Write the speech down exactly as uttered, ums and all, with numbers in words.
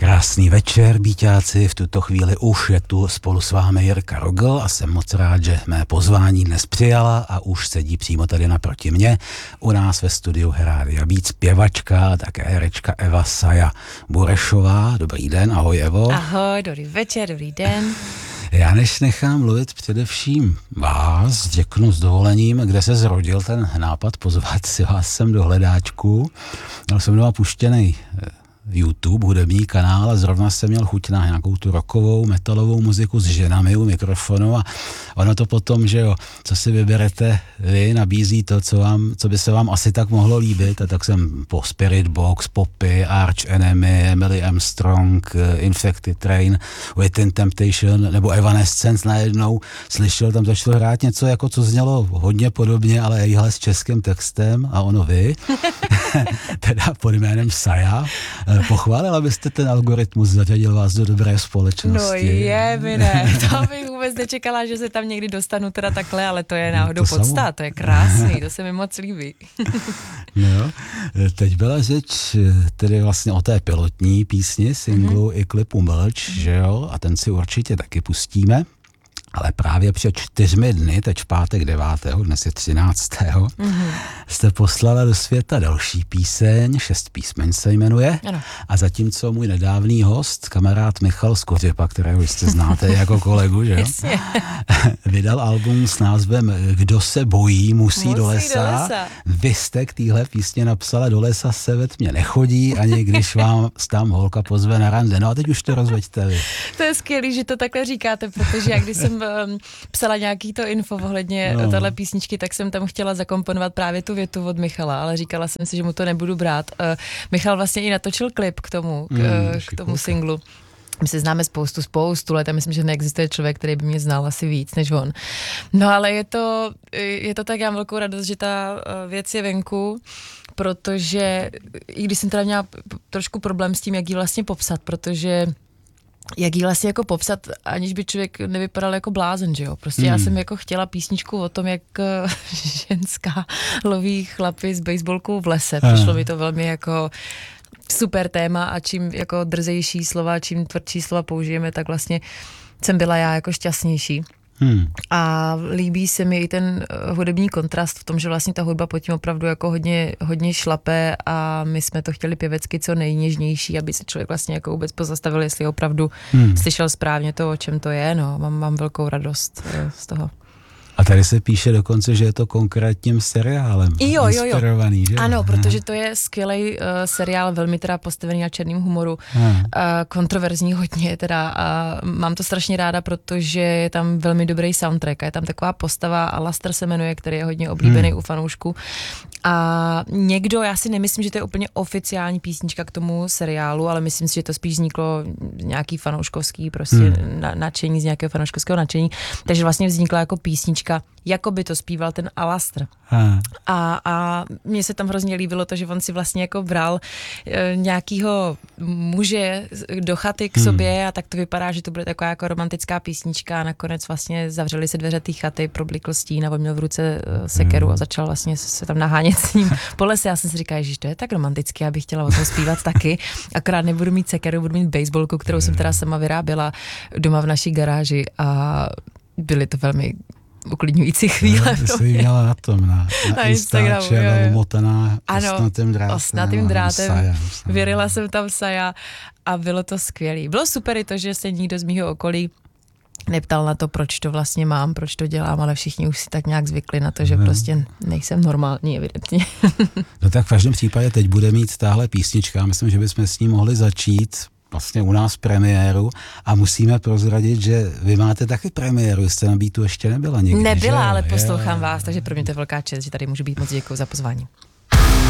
Krásný večer, býťáci, v tuto chvíli už je tu spolu s vámi Jirka Rogl a jsem moc rád, že mé pozvání dnes přijala a už sedí přímo tady naproti mě. U nás ve studiu Rádia Beat zpěvačka a také herečka Eva Saja Burešová. Dobrý den, ahoj Evo. Ahoj, dobrý večer, dobrý den. Já než nechám mluvit především vás, řeknu s dovolením, kde se zrodil ten nápad pozvat si vás sem do hledáčku. Měl jsem doma puštěnej YouTube, hudební kanál a zrovna jsem měl chuť na nějakou tu rockovou, metalovou muziku s ženami u mikrofonu a ono to potom, že jo, co si vyberete vy, nabízí to, co, vám, co by se vám asi tak mohlo líbit a tak jsem po Spirit Box, Poppy, Arch Enemy, Emily Armstrong, Infected Train, Within Temptation nebo Evanescence najednou slyšel, tam začalo hrát něco, jako co znělo hodně podobně, ale jíhle s českým textem a ono vy, teda pod jménem Saja. Pochválila byste ten algoritmus, zařadil vás do dobré společnosti. No je, mi ne, to bych vůbec nečekala, že se tam někdy dostanu teda takhle, ale to je náhodou no to podsta, samo. To je krásný, to se mi moc líbí. No, teď byla řeč tedy vlastně o té pilotní písni, singlu mm-hmm. i klipu Mlč, že jo, a ten si určitě taky pustíme. Ale právě před čtyřmi dny, teď v pátek devátého, dnes je třináctého Mm-hmm. jste poslala do světa další píseň, šest písmen se jmenuje. Ano. A zatímco můj nedávný host, kamarád Michal Skořipa, kterého jste znáte jako kolegu, že jo? Vydal album s názvem Kdo se bojí, musí, musí do, lesa. do lesa. Vy jste k téhle písně napsala Do lesa se ve tmě nechodí, ani když vám tam holka pozve na rande. No a teď už to rozveďte vy. To je skvělý, že to takhle říkáte, protože jak když jsem psala nějaký to info ohledně no. téhle písničky, tak jsem tam chtěla zakomponovat právě tu větu od Michala, ale říkala jsem si, že mu to nebudu brát. Uh, Michal vlastně i natočil klip k tomu, k, mm, k tomu singlu. My se známe spoustu, spoustu let a myslím, že neexistuje člověk, který by mě znal asi víc než on. No ale je to, je to tak, já mám velkou radost, že ta věc je venku, protože i když jsem teda měla trošku problém s tím, jak ji vlastně popsat, protože jak jí vlastně jako popsat, aniž by člověk nevypadal jako blázen, že jo? Prostě mm. já jsem jako chtěla písničku o tom, jak ženská loví chlapy s baseballkou v lese. Přišlo mi to velmi jako super téma a čím jako drzejší slova, čím tvrdší slova použijeme, tak vlastně jsem byla já jako šťastnější. Hmm. A líbí se mi i ten hudební kontrast v tom, že vlastně ta hudba pod tím opravdu jako hodně, hodně šlape a my jsme to chtěli pěvecky co nejněžnější, aby se člověk vlastně jako vůbec pozastavil, jestli opravdu hmm. slyšel správně to, o čem to je. No, mám, mám velkou radost z toho. A tady se píše dokonce, že je to konkrétním seriálem jo, jo, jo. inspirovaný, že? Ano, protože to je skvělý uh, seriál, velmi teda postavený na černým humoru, uh, kontroverzní hodně teda a mám to strašně ráda, protože je tam velmi dobrý soundtrack a je tam taková postava, Alastair se jmenuje, který je hodně oblíbený hmm. u fanoušků a někdo, já si nemyslím, že to je úplně oficiální písnička k tomu seriálu, ale myslím si, že to spíš vzniklo nějaký fanouškovský prostě hmm. na, nadšení, z nějakého fanouškovského nadšení, takže vlastně vznikla jako písnička, jako by to zpíval ten Alastair. A, a mně se tam hrozně líbilo to, že on si vlastně jako bral e, nějakýho muže do chaty k sobě hmm. a tak to vypadá, že to bude taková jako romantická písnička a nakonec vlastně zavřeli se dveře té chaty, problikl stín a on měl v ruce e, sekeru hmm. a začal vlastně se tam nahánět s ním po lese. Já jsem si říkala, že to je tak romantický, já bych chtěla o tom zpívat taky, akorát nebudu mít sekeru, budu mít baseballku, kterou jsem teda sama vyráběla doma v naší garáži a byly to velmi uklidňující chvíle. No, jsi měla na tom, na, na, na Instagramu, motaná osnatým drátem. osnatým drátem. Věřila jsem tam Saja a bylo to skvělý. Bylo super i to, že se nikdo z mýho okolí neptal na to, proč to vlastně mám, proč to dělám, ale všichni už si tak nějak zvykli na to, že no. prostě nejsem normální, evidentně. No tak v každém případě teď bude mít tahle písnička. Myslím, že bychom s ní mohli začít vlastně u nás premiéru a musíme prozradit, že vy máte taky premiéru, jste na Beatu ještě nebyla nikdy. Nebyla, že? ale poslouchám je, vás, takže pro mě to je velká čest, že tady můžu být. Moc děkuji za pozvání.